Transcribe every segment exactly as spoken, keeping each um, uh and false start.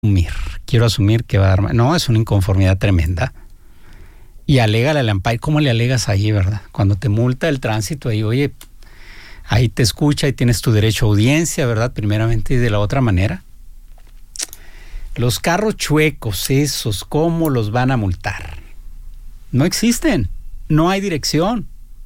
asumir, quiero asumir que va a dar... No, es una inconformidad tremenda. Y alégale al amparo. ¿Cómo le alegas ahí, verdad? Cuando te multa el tránsito, ahí, oye, ahí te escucha y tienes tu derecho a audiencia, ¿verdad? Primeramente, y de la otra manera. Los carros chuecos, esos, ¿cómo los van a multar? No existen, no hay dirección.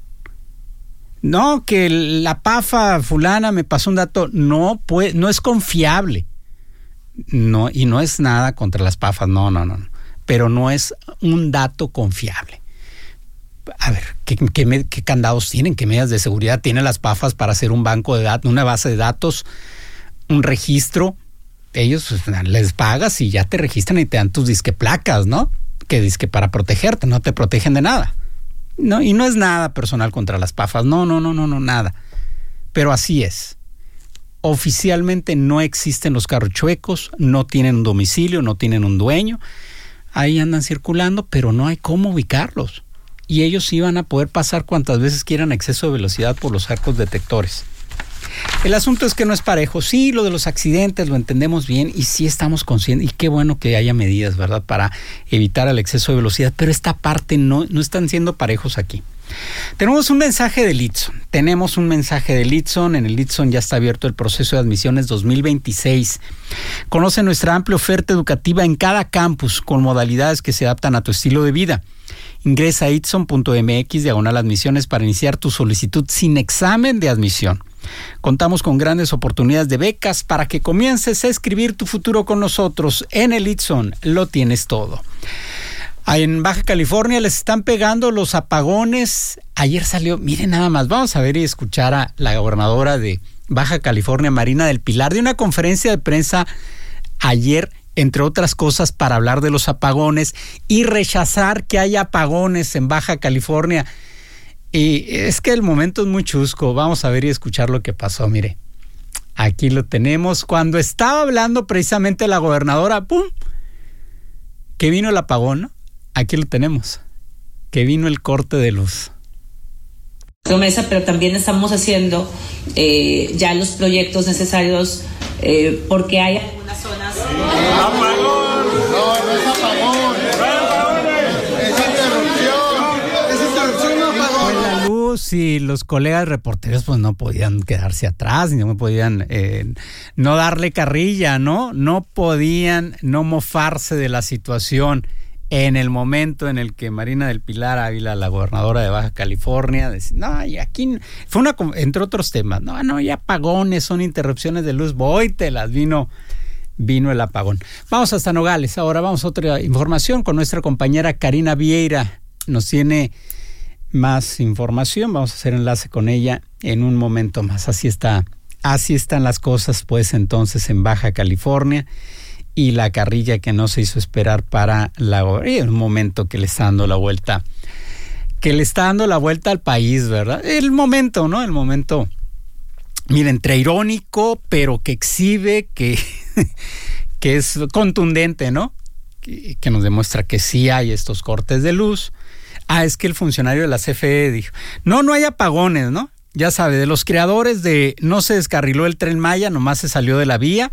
No, que la pafa fulana me pasó un dato, no puede, no es confiable. No, y no es nada contra las pafas, no, no, no, no. Pero no es un dato confiable. A ver, ¿qué, qué, qué candados tienen? ¿Qué medidas de seguridad tienen las pafas para hacer un banco de datos, una base de datos, un registro? Ellos pues, les pagas y ya te registran y te dan tus disque placas, ¿no? Que disque para protegerte, no te protegen de nada. No, y no es nada personal contra las pafas, no, no, no, no, no, nada. Pero así es. Oficialmente no existen los carros chuecos, no tienen un domicilio, no tienen un dueño. Ahí andan circulando, pero no hay cómo ubicarlos. Y ellos iban a poder pasar cuantas veces quieran a exceso de velocidad por los arcos detectores. El asunto es que no es parejo. Sí, lo de los accidentes lo entendemos bien y sí estamos conscientes. Y qué bueno que haya medidas, ¿verdad?, para evitar el exceso de velocidad. Pero esta parte no, no están siendo parejos aquí. Tenemos un mensaje de Litson. Tenemos un mensaje de Litson. En el Litson ya está abierto el proceso de admisiones dos mil veintiséis. Conoce nuestra amplia oferta educativa en cada campus con modalidades que se adaptan a tu estilo de vida. Ingresa a itson punto m x diagonal admisiones para iniciar tu solicitud sin examen de admisión. Contamos con grandes oportunidades de becas para que comiences a escribir tu futuro con nosotros. En el Itson lo tienes todo. En Baja California les están pegando los apagones. Ayer salió, miren nada más, vamos a ver y escuchar a la gobernadora de Baja California, Marina del Pilar, de una conferencia de prensa ayer, entre otras cosas, para hablar de los apagones y rechazar que haya apagones en Baja California. Y es que el momento es muy chusco. Vamos a ver y escuchar lo que pasó. Mire, aquí lo tenemos. Cuando estaba hablando precisamente la gobernadora, ¡pum!, que vino el apagón, ¿no? Aquí lo tenemos, que vino el corte de luz. Promesa, pero también estamos haciendo eh, ya los proyectos necesarios eh, porque hay algunas zonas... ¡Apagón! No, no es apagón. Es interrupción. Es interrupción, no apagón. Pues la luz y los colegas reporteros pues no podían quedarse atrás, ni no podían eh, no darle carrilla, ¿no? No podían no mofarse de la situación. En el momento en el que Marina del Pilar Ávila, la gobernadora de Baja California, decía, no, y aquí fue una, entre otros temas, no, no, hay apagones, son interrupciones de luz, vóytelas, vino, vino el apagón. Vamos hasta Nogales, ahora vamos a otra información con nuestra compañera Karina Vieira, nos tiene más información, vamos a hacer enlace con ella en un momento más, así está, así están las cosas pues entonces en Baja California. Y la carrilla que no se hizo esperar para la un momento que le está dando la vuelta, que le está dando la vuelta al país, ¿verdad? El momento, ¿no? El momento, miren, entre irónico, pero que exhibe, que, que es contundente, ¿no? Que, que nos demuestra que sí hay estos cortes de luz. Ah, es que el funcionario de la C F E dijo, no, no hay apagones, ¿no? Ya sabe, de los creadores de no se descarriló el Tren Maya, nomás se salió de la vía.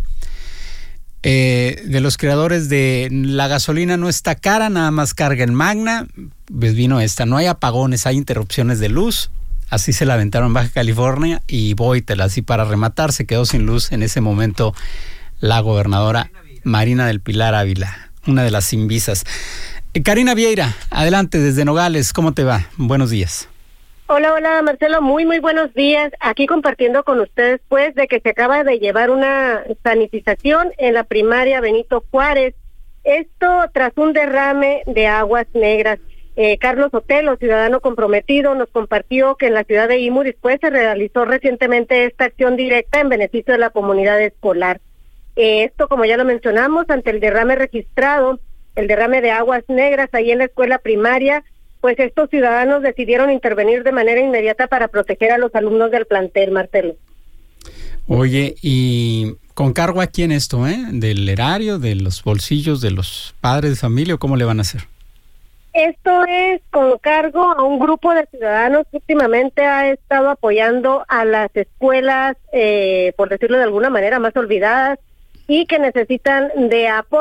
Eh, de los creadores de la gasolina no está cara, nada más carga el Magna, pues vino esta, no hay apagones, hay interrupciones de luz, así se la aventaron en Baja California y vóytela, así para rematar, se quedó sin luz en ese momento la gobernadora Marina del Pilar Ávila, una de las invisas. Eh, Karina Vieira, adelante desde Nogales, ¿cómo te va? Buenos días. Hola, hola Marcelo, muy muy buenos días. Aquí compartiendo con ustedes pues de que se acaba de llevar una sanitización en la primaria Benito Juárez. Esto tras un derrame de aguas negras. Eh, Carlos Otelo, ciudadano comprometido, nos compartió que en la ciudad de Imuris pues se realizó recientemente esta acción directa en beneficio de la comunidad escolar. Eh, esto, como ya lo mencionamos, ante el derrame registrado, el derrame de aguas negras ahí en la escuela primaria, pues estos ciudadanos decidieron intervenir de manera inmediata para proteger a los alumnos del plantel, Marcelo. Oye, y con cargo a quién esto, ¿eh? ¿Del erario, de los bolsillos de los padres de familia o cómo le van a hacer? Esto es con cargo a un grupo de ciudadanos que últimamente ha estado apoyando a las escuelas, eh, por decirlo de alguna manera, más olvidadas, y que necesitan de apoyo.